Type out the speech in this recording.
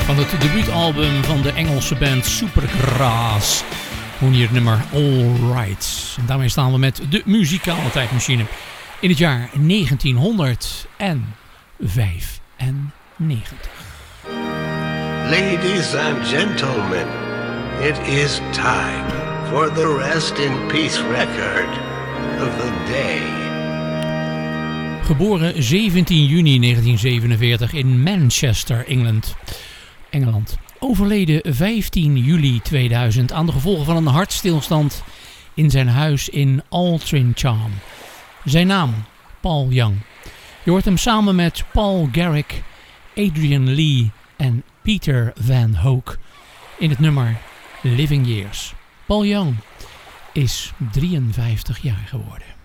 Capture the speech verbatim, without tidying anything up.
Van het debuutalbum van de Engelse band Supergrass. Hoe hier het nummer All Right. En daarmee staan we met de muzikale tijdmachine in het jaar negentienhonderdvijfennegentig. Ladies and gentlemen, it is time for the Rest in Peace record of the day. Geboren zeventien juni negentienzevenenveertig in Manchester, Engeland. Engeland. Overleden vijftien juli tweeduizend aan de gevolgen van een hartstilstand in zijn huis in Altrincham. Zijn naam, Paul Young. Je hoort hem samen met Paul Garrick, Adrian Lee en Peter Van Hoek in het nummer Living Years. Paul Young is drieënvijftig jaar geworden.